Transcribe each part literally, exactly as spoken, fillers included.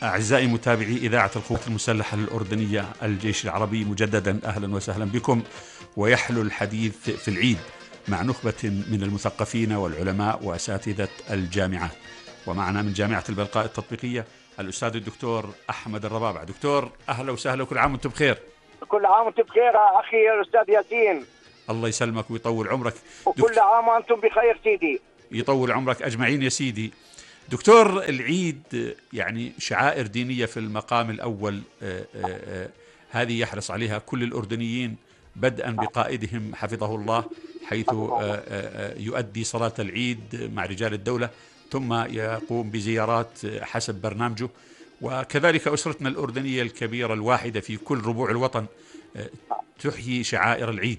أعزائي متابعي إذاعة القوات المسلحة الأردنية الجيش العربي، مجددا أهلا وسهلا بكم. ويحلو الحديث في العيد مع نخبة من المثقفين والعلماء وأساتذة الجامعات. ومعنا من جامعة البلقاء التطبيقية الأستاذ الدكتور أحمد الربابع. دكتور أهلا وسهلا، وكل عام وأنتم بخير. كل عام وأنتم بخير أخي الأستاذ ياسين. الله يسلمك ويطول عمرك. وكل عام وأنتم بخير سيدي. يطول عمرك أجمعين يا سيدي. دكتور، العيد يعني شعائر دينية في المقام الأول، آآ آآ هذه يحرص عليها كل الأردنيين، بدءا بقائدهم حفظه الله، حيث آآ يؤدي صلاة العيد مع رجال الدولة، ثم يقوم بزيارات حسب برنامجه، وكذلك أسرتنا الأردنية الكبيرة الواحدة في كل ربوع الوطن تحيي شعائر العيد.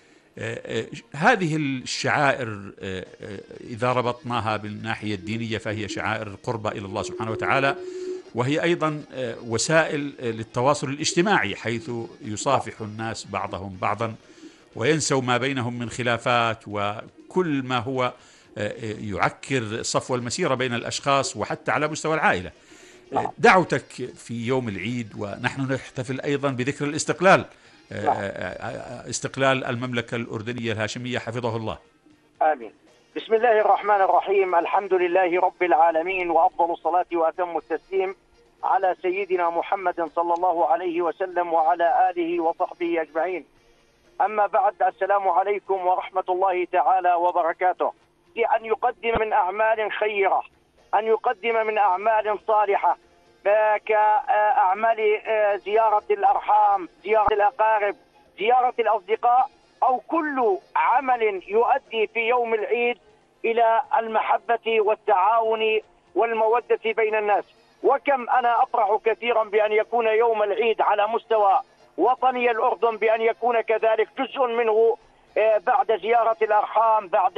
هذه الشعائر إذا ربطناها بالناحية الدينية فهي شعائر القربة إلى الله سبحانه وتعالى، وهي أيضا وسائل للتواصل الاجتماعي، حيث يصافح الناس بعضهم بعضا وينسوا ما بينهم من خلافات وكل ما هو يعكر صفو المسيرة بين الأشخاص وحتى على مستوى العائلة. دعوتك في يوم العيد ونحن نحتفل أيضا بذكر الاستقلال، استقلال المملكة الأردنية الهاشمية حفظه الله. آمين. بسم الله الرحمن الرحيم، الحمد لله رب العالمين، وأفضل الصلاة وأتم التسليم على سيدنا محمد صلى الله عليه وسلم وعلى آله وصحبه أجمعين. أما بعد، السلام عليكم ورحمة الله تعالى وبركاته. أن يقدم من أعمال خيرة، أن يقدم من أعمال صالحة كأعمال زيارة الأرحام، زيارة الأقارب، زيارة الأصدقاء، أو كل عمل يؤدي في يوم العيد إلى المحبة والتعاون والمودة بين الناس. وكم أنا أفرح كثيرا بأن يكون يوم العيد على مستوى وطني الأردن، بأن يكون كذلك جزء منه بعد زيارة الأرحام، بعد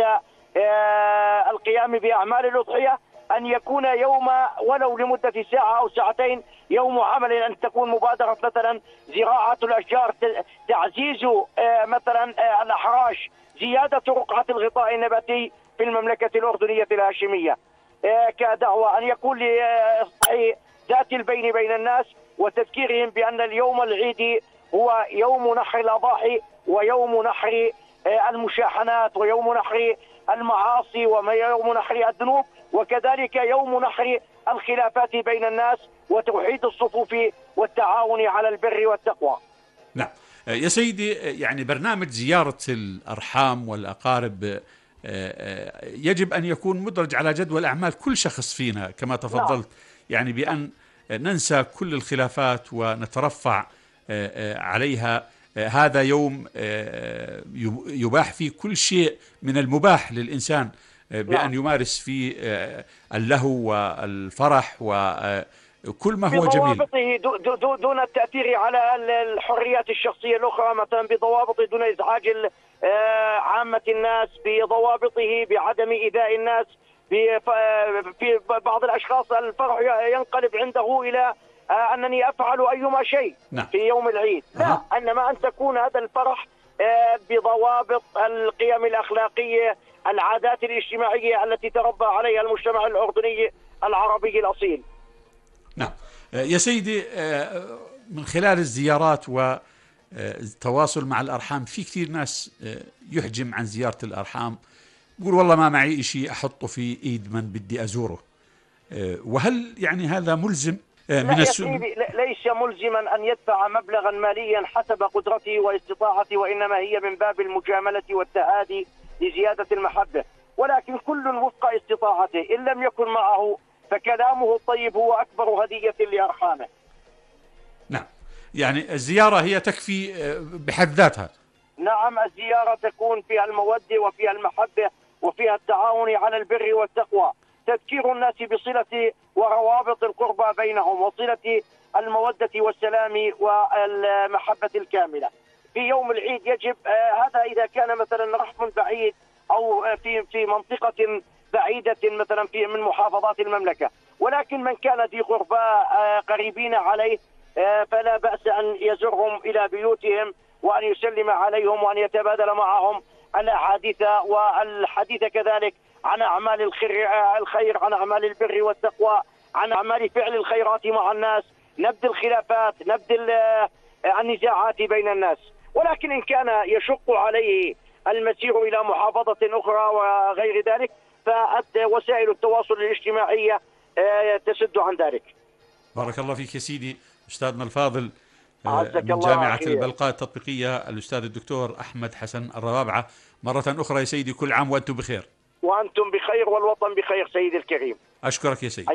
القيام بأعمال الأضحية، أن يكون يوم ولو لمدة ساعة أو ساعتين يوم عمل، أن تكون مبادرة مثلا زراعة الأشجار، تعزيز مثلا الأحراش، زيادة رقعة الغطاء النباتي في المملكة الأردنية الهاشمية، كدعوة أن يكون لإصلاح ذات البين بين الناس وتذكيرهم بأن اليوم العيدي هو يوم نحر الأضاحي، ويوم نحر المشاحنات، ويوم نحر المعاصي، ويوم نحر الذنوب، وكذلك يوم نحر الخلافات بين الناس وتوحيد الصفوف والتعاون على البر والتقوى. نعم يا سيدي، يعني برنامج زيارة الأرحام والأقارب يجب أن يكون مدرج على جدول أعمال كل شخص فينا كما تفضلت. نعم. يعني بأن ننسى كل الخلافات ونترفع عليها. هذا يوم يباح فيه كل شيء من المباح للإنسان، بأن يمارس فيه اللهو والفرح وكل ما هو جميل بضوابطه دون التأثير على الحريات الشخصية الأخرى، مثلا بضوابطه دون إزعاج عامة الناس، بضوابطه بعدم إيذاء الناس. في بعض الأشخاص الفرح ينقلب عنده إلى أنني أفعل أيما شيء. نعم. في يوم العيد. لا، أه. إنما أن تكون هذا الفرح بضوابط القيم الأخلاقية، العادات الاجتماعية التي تربى عليها المجتمع الأردني العربي الأصيل. نعم يا سيدي، من خلال الزيارات والتواصل مع الأرحام، في كثير ناس يحجم عن زيارة الأرحام، يقول والله ما معي شيء أحطه في إيد من بدي أزوره. وهل يعني هذا ملزم من لا يا سيدي، ليس ملزما أن يدفع مبلغا ماليا حسب قدرته واستطاعته، وإنما هي من باب المجاملة والتهادي لزيادة المحبة، ولكن كل وفق استطاعته. إن لم يكن معه فكلامه الطيب هو أكبر هدية لأرحامه. نعم، يعني الزيارة هي تكفي بحد ذاتها. نعم، الزيارة تكون فيها المودة وفيها المحبة وفيها التعاون على البر والتقوى، تذكير الناس بصلة وروابط القربى بينهم، وصلة المودة والسلام والمحبة الكاملة. في يوم العيد يجب هذا إذا كان مثلا رحم بعيد أو في في منطقة بعيدة مثلا في من محافظات المملكة، ولكن من كان ذي قرباء قريبين عليه فلا بأس أن يزورهم إلى بيوتهم وأن يسلم عليهم وأن يتبادل معهم الأحاديث والحديث كذلك عن أعمال الخير، عن أعمال البر والتقوى، عن أعمال فعل الخيرات مع الناس، نبذ الخلافات، نبذ النزاعات بين الناس. ولكن إن كان يشق عليه المسير إلى محافظة أخرى وغير ذلك فوسائل التواصل الاجتماعية تسد عن ذلك. بارك الله فيك يا سيدي. أستاذنا الفاضل من جامعة البلقاء التطبيقية الأستاذ الدكتور أحمد حسن الروابعة، مرة أخرى يا سيدي كل عام وأنتم بخير. وأنتم بخير والوطن بخير سيدي الكريم. أشكرك يا سيدي.